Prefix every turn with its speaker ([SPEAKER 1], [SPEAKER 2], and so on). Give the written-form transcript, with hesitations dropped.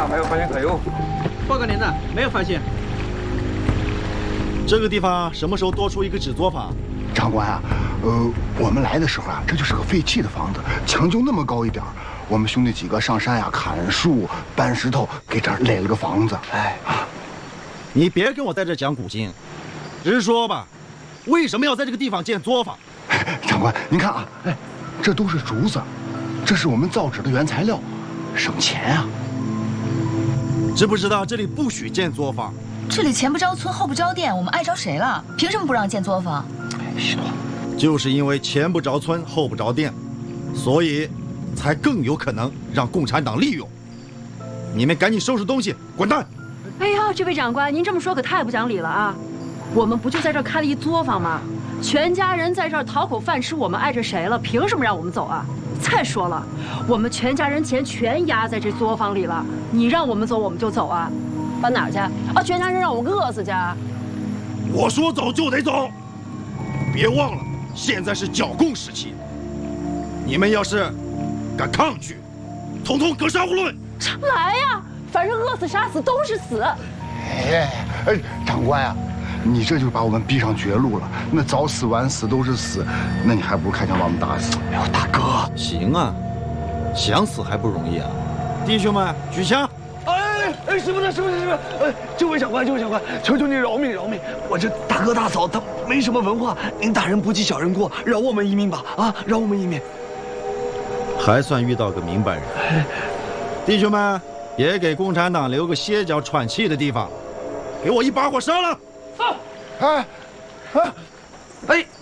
[SPEAKER 1] 下没有发现可疑物。
[SPEAKER 2] 报告连长，没有发现。
[SPEAKER 3] 这个地方什么时候多出一个纸作坊？
[SPEAKER 4] 长官啊，我们来的时候啊，这就是个废弃的房子，墙就那么高一点儿。我们兄弟几个上山呀，砍树、搬石头，给这儿垒了个房子。哎，
[SPEAKER 3] 你别跟我在这讲古今，直说吧，为什么要在这个地方建作坊？
[SPEAKER 4] 长官，您看啊，哎，这都是竹子，这是我们造纸的原材料，省钱啊。
[SPEAKER 3] 知不知道这里不许建作坊？
[SPEAKER 5] 这里前不着村后不着店，我们碍着谁了？凭什么不让建作坊？
[SPEAKER 4] 行了，
[SPEAKER 3] 就是因为前不着村后不着店，所以才更有可能让共产党利用。你们赶紧收拾东西，滚蛋！
[SPEAKER 6] 哎呀，这位长官，您这么说可太不讲理了啊！我们不就在这儿开了一作坊吗？全家人在这儿讨口饭吃，我们碍着谁了？凭什么让我们走啊？再说了，我们全家人钱全压在这作坊里了，你让我们走我们就走啊？搬哪儿去？啊，全家人让我们饿死去？
[SPEAKER 3] 我说走就得走，别忘了现在是剿共时期，你们要是敢抗拒，统统格杀勿论。
[SPEAKER 6] 来呀，反正饿死杀死都是死。
[SPEAKER 4] 哎，长官呀，你这就把我们逼上绝路了。那早死晚死都是死，那你还不如开枪把我们打死。哎呦，大哥，
[SPEAKER 3] 行啊，想死还不容易啊！弟兄们，举枪！
[SPEAKER 1] 哎，师傅，这位长官，求求你饶命！我这大哥大嫂他没什么文化，您大人不计小人过，饶我们一命吧！啊，饶我们一命。
[SPEAKER 3] 还算遇到个明白人。弟兄们，别给共产党留个歇脚喘气的地方，给我一把火烧了！
[SPEAKER 1] 哎，